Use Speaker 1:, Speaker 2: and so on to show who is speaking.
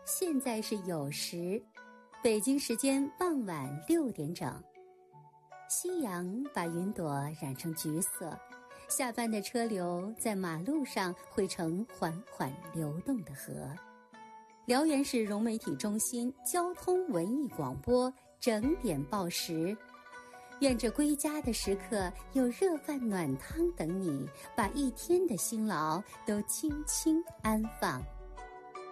Speaker 1: 现在是酉时，北京时间傍晚6点整。夕阳把云朵染成橘色，下班的车流在马路上汇成缓缓流动的河。辽源市融媒体中心交通文艺广播整点报时，愿这归家的时刻有热饭暖汤等你，把一天的辛劳都轻轻安放。